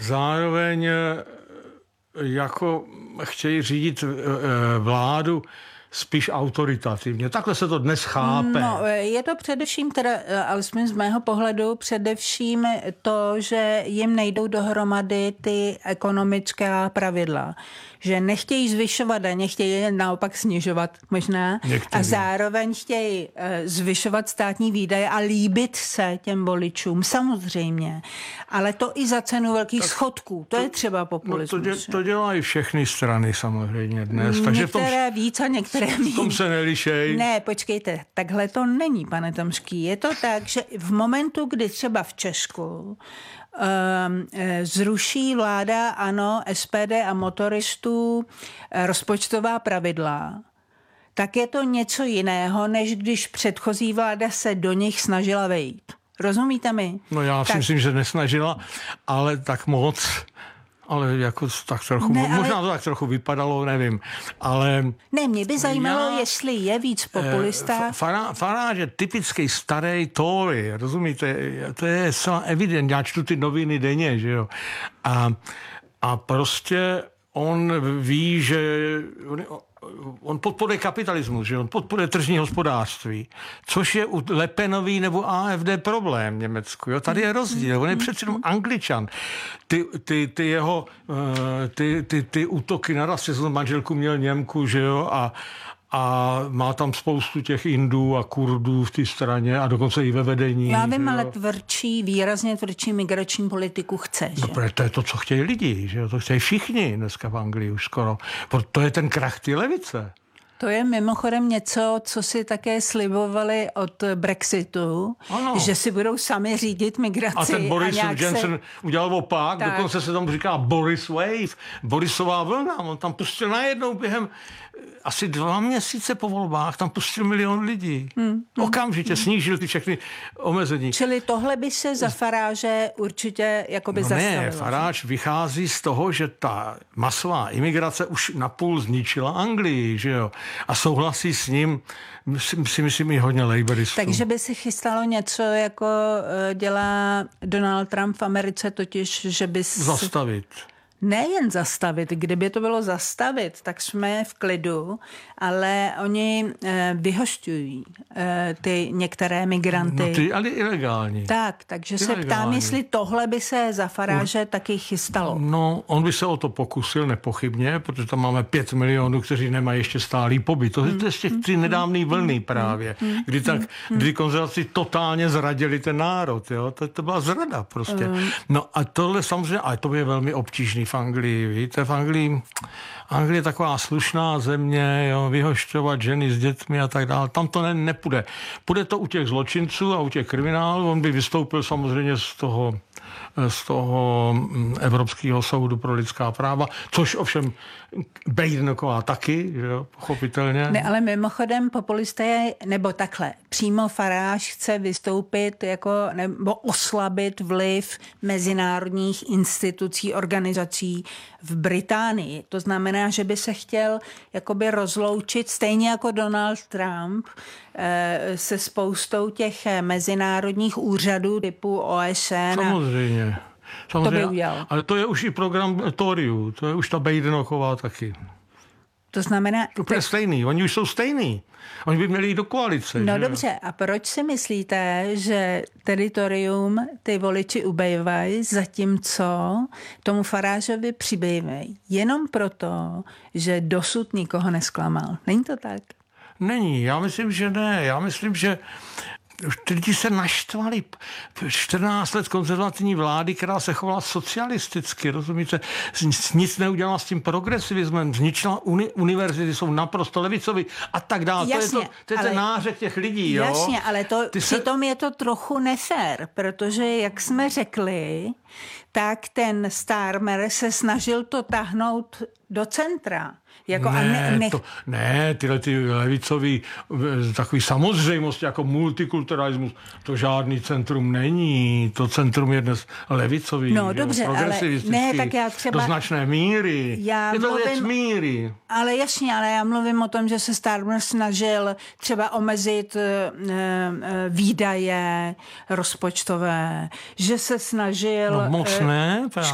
Zároveň jako chtějí řídit vládu spíš autoritativně. Takhle se to dnes chápe. No, je to především, teda, alespoň z mého pohledu, především to, že jim nejdou dohromady ty ekonomická pravidla. Že nechtějí zvyšovat daně, chtějí je naopak snižovat možná. A zároveň chtějí zvyšovat státní výdaje a líbit se těm voličům, samozřejmě. Ale to i za cenu velkých schodků. To je třeba populismus. No to dělají všechny strany samozřejmě dnes. Takže některé víc a některé méně. V tom se nelišej. Ne, počkejte, takhle to není, pane Tomský. Je to tak, že v momentu, kdy třeba v Česku zruší vláda, ANO, SPD a motoristů rozpočtová pravidla, tak je to něco jiného, než když předchozí vláda se do nich snažila vejít. Rozumíte mi? No já si myslím, že nesnažila, ale tak moc. Ale jako tak trochu, možná to tak trochu vypadalo, nevím, ale... Ne, mě by zajímalo, jestli je víc populista. Farage je typický starý Tory, rozumíte? To je zcela evident, já čtu ty noviny denně, že jo? A prostě on ví, že... On podporuje kapitalismus, že on podporuje tržní hospodářství, což je u Le Penový nebo AfD problém v Německu. Jo? Tady je rozdíl, on je přece jenom Angličan. Ty jeho útoky na rasy, jsem manželku měl Němku, že jo, a má tam spoustu těch Indů a Kurdů v té straně a dokonce i ve vedení. Já vím, ale výrazně tvrdší migrační politiku chce. Že? No, to je to, co chtějí lidi, že jo? To chtějí všichni dneska v Anglii už skoro. To je ten krach té levice. To je mimochodem něco, co si také slibovali od Brexitu, ano. Že si budou sami řídit migraci. A ten Boris Johnson udělal opak, dokonce se tomu říká Boris Wave, Borisová vlna. On tam pustil najednou během asi 2 měsíce po volbách, tam pustil 1 000 000 lidí. Okamžitě snížil ty všechny omezení. Čili tohle by se za Farage určitě jakoby zastavilo. Ne, Farage vychází z toho, že ta masová imigrace už napůl zničila Anglii, že jo? A souhlasí s ním, si myslím, i hodně labouristů. Takže by si chystalo něco, jako dělá Donald Trump v Americe, totiž, že by zastavit. Nejen zastavit, kdyby to bylo zastavit, tak jsme v klidu, ale oni vyhošťují ty některé migranty. No ty ale ilegální. Takže se ptám, jestli tohle by se za Farage taky chystalo. No, on by se o to pokusil nepochybně, protože tam máme 5 milionů, kteří nemají ještě stálý pobyt. To je z těch ty nedávné vlny právě, kdy konzervativci totálně zradili ten národ. Jo? To byla zrada prostě. No a tohle samozřejmě, ale to je velmi obtížný v Anglii, víte, v Anglii je taková slušná země, jo, vyhošťovat ženy s dětmi a tak dále. Tam to nepůjde. Půjde to u těch zločinců a u těch kriminálů. On by vystoupil samozřejmě z toho Evropského soudu pro lidská práva, což ovšem Bidenová taky, že jo, pochopitelně. Ne, ale mimochodem populisté, nebo takhle, přímo Farage chce vystoupit nebo oslabit vliv mezinárodních institucí, organizací v Británii. To znamená, že by se chtěl jakoby rozloučit, stejně jako Donald Trump, se spoustou těch mezinárodních úřadů typu OSN. Samozřejmě. To by udělal. Ale to je už i program Toryů, to je už ta Bidenová taky. To znamená... Úplně stejný, oni už jsou stejný. Oni by měli jít do koalice. No že? Dobře, a proč si myslíte, že teritorium ty voliči ubejvají, zatímco tomu Farageovi přibývají? Jenom proto, že dosud nikoho nesklamal. Není to tak? Není, já myslím, že ne. Já myslím, že ty lidi se naštvali. 14 let konzervativní vlády, která se chovala socialisticky, rozumíte? Nic neudělala s tím progresivismem, zničila univerzity, jsou naprosto levicový a tak dále. Jasně, to je ten nářek těch lidí. Jo? Jasně, ale přitom je to trochu nefér, protože, jak jsme řekli, tak ten Starmer se snažil to tahnout do centra. Tyhle ty levicový takový samozřejmosti jako multikulturalismus, to žádný centrum není. To centrum je dnes levicový, dobře, progresivistický, tak já třeba, do značné míry. Je to věc míry. Ale jasně, ale já mluvím o tom, že se Starmer snažil třeba omezit výdaje rozpočtové, že se snažil... No moc ne,